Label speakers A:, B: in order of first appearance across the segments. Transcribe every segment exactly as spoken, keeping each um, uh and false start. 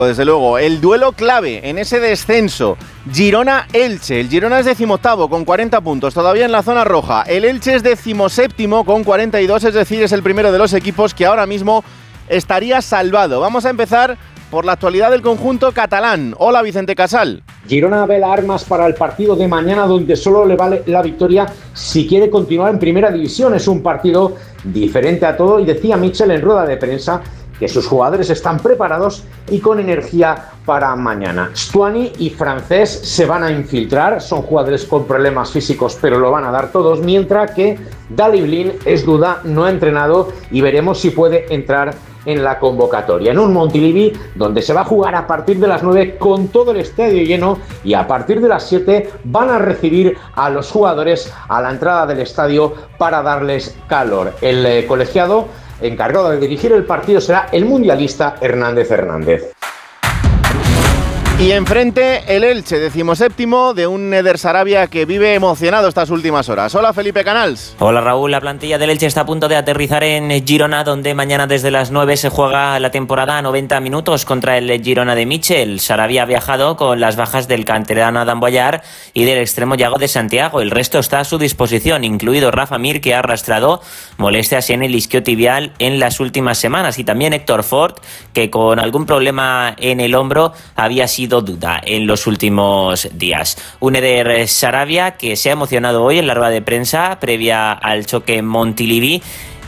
A: Desde luego, el duelo clave en ese descenso, Girona-Elche. El Girona es decimoctavo con cuarenta puntos, todavía en la zona roja. El Elche es decimoséptimo con cuarenta y dos, es decir, es el primero de los equipos que ahora mismo estaría salvado. Vamos a empezar por la actualidad del conjunto catalán. Hola, Vicente Casal.
B: Girona vela armas para el partido de mañana, donde solo le vale la victoria si quiere continuar en primera división. Es un partido diferente a todo y decía Mitchell en rueda de prensa que sus jugadores están preparados y con energía para mañana. Stuani y Francés se van a infiltrar, son jugadores con problemas físicos, pero lo van a dar todos, mientras que Daley Blind es duda, no ha entrenado y veremos si puede entrar en la convocatoria. En un Montilivi donde se va a jugar a partir de las nueve con todo el estadio lleno, y a partir de las siete van a recibir a los jugadores a la entrada del estadio para darles calor. El eh, colegiado encargado de dirigir el partido será el mundialista Hernández Hernández.
A: Y enfrente el Elche, decimoséptimo, de un Eder Sarabia que vive emocionado estas últimas horas. Hola, Felipe Canals.
C: Hola, Raúl. La plantilla del Elche está a punto de aterrizar en Girona, donde mañana desde las nueve se juega la temporada a noventa minutos contra el Girona de Mitchell. Sarabia ha viajado con las bajas del canterano Adam Boyar y del extremo Yago de Santiago. El resto está a su disposición, incluido Rafa Mir, que ha arrastrado molestias en el isquiotibial en las últimas semanas, y también Héctor Ford, que con algún problema en el hombro había sido duda en los últimos días. Un Eder Sarabia que se ha emocionado hoy en la rueda de prensa previa al choque en Montilivi,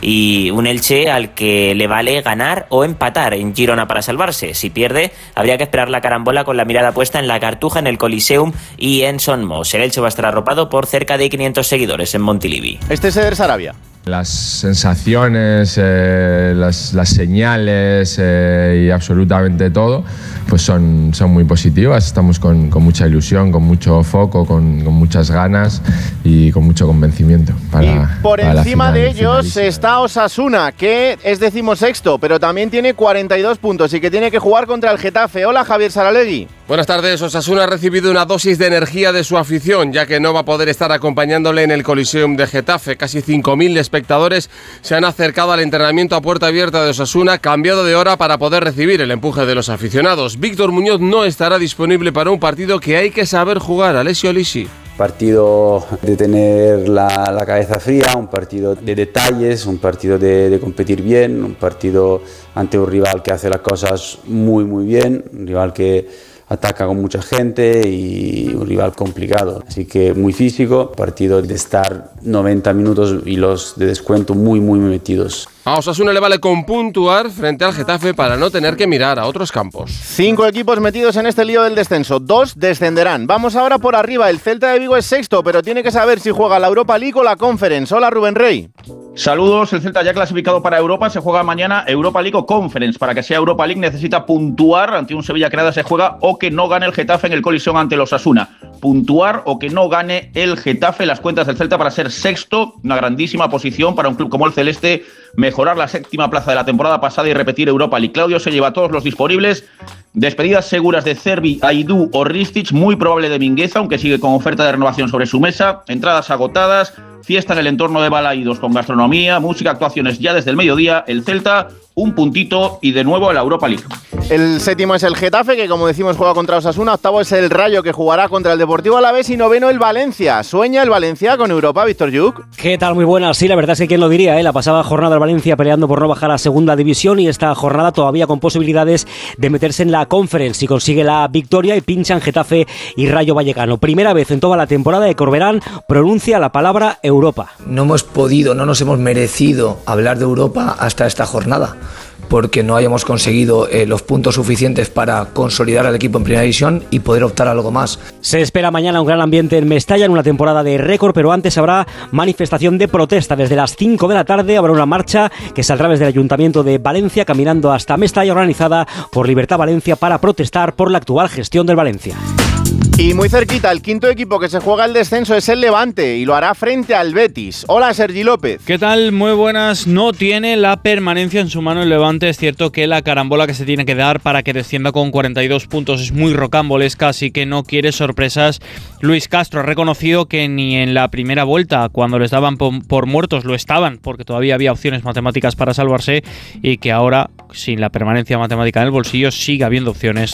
C: y un Elche al que le vale ganar o empatar en Girona para salvarse. Si pierde, habría que esperar la carambola con la mirada puesta en la Cartuja, en el Coliseum y en Son Moix. El Elche va a estar arropado por cerca de quinientos seguidores en Montilivi.
A: Este es Eder Sarabia.
D: Las sensaciones, eh, las, las señales eh, y absolutamente todo pues son, son muy positivas. Estamos con, con mucha ilusión, con mucho foco, con, con muchas ganas y con mucho convencimiento. Para,
A: y por
D: para
A: encima
D: final,
A: de ellos
D: finalista.
A: está Osasuna, que es decimosexto, pero también tiene cuarenta y dos puntos y que tiene que jugar contra el Getafe. Hola, Javier Saralegui.
E: Buenas tardes. Osasuna ha recibido una dosis de energía de su afición, ya que no va a poder estar acompañándole en el Coliseum de Getafe. Casi cinco mil espectadores se han acercado al entrenamiento a puerta abierta de Osasuna, cambiado de hora para poder recibir el empuje de los aficionados. Víctor Muñoz no estará disponible para un partido que hay que saber jugar. Alessio Lisi.
F: Partido de tener la, la cabeza fría, un partido de detalles, un partido de, de competir bien, un partido ante un rival que hace las cosas muy muy bien, un rival que ataca con mucha gente y un rival complicado, así que muy físico, partido de estar noventa minutos y los de descuento muy muy metidos.
E: A Osasuna le vale con puntuar frente al Getafe para no tener que mirar a otros campos.
A: Cinco equipos metidos en este lío del descenso, dos descenderán. Vamos ahora por arriba, el Celta de Vigo es sexto, pero tiene que saber si juega la Europa League o la Conference. Hola, Rubén Rey.
G: Saludos, el Celta ya clasificado para Europa, se juega mañana Europa League o Conference. Para que sea Europa League necesita puntuar ante un Sevilla que nada se juega, o que no gane el Getafe en el Coliseum ante los Osasuna. Puntuar o que no gane el Getafe, las cuentas del Celta para ser sexto, una grandísima posición para un club como el Celeste, mejorar la séptima plaza de la temporada pasada y repetir Europa League. Claudio se lleva a todos los disponibles. Despedidas seguras de Cervi, Aidú o Ristic, muy probable de Mingueza, aunque sigue con oferta de renovación sobre su mesa. Entradas agotadas, fiesta en el entorno de Balaídos con gastronomía, música, actuaciones ya desde el mediodía. El Celta, un puntito y de nuevo a la Europa League.
A: El séptimo es el Getafe, que como decimos juega contra Osasuna. Octavo es el Rayo, que jugará contra el Deportivo Alavés. Y noveno el Valencia. ¿Sueña el Valencia con Europa, Víctor Lluc?
H: ¿Qué tal? Muy buenas. Sí, la verdad es que quién lo diría, ¿eh? La pasada jornada el Valencia peleando por no bajar a segunda división, y esta jornada todavía con posibilidades de meterse en la Conference si consigue la victoria y pinchan Getafe y Rayo Vallecano. Primera vez en toda la temporada que Corberán pronuncia la palabra Europa.
I: No hemos podido, no nos hemos merecido hablar de Europa hasta esta jornada, porque no hayamos conseguido eh, los puntos suficientes para consolidar al equipo en primera división y poder optar a algo más.
H: Se espera mañana un gran ambiente en Mestalla en una temporada de récord, pero antes habrá manifestación de protesta. Desde las cinco de la tarde habrá una marcha que saldrá desde el Ayuntamiento de Valencia caminando hasta Mestalla, organizada por Libertad Valencia, para protestar por la actual gestión del Valencia.
A: Y muy cerquita, el quinto equipo que se juega el descenso es el Levante y lo hará frente al Betis. Hola, Sergi López.
J: ¿Qué tal? Muy buenas. No tiene la permanencia en su mano el Levante. Es cierto que la carambola que se tiene que dar para que descienda con cuarenta y dos puntos es muy rocambolesca, así que no quiere sorpresas. Luis Castro ha reconocido que ni en la primera vuelta, cuando les daban por muertos, lo estaban, porque todavía había opciones matemáticas para salvarse, y que ahora, sin la permanencia matemática en el bolsillo, sigue habiendo opciones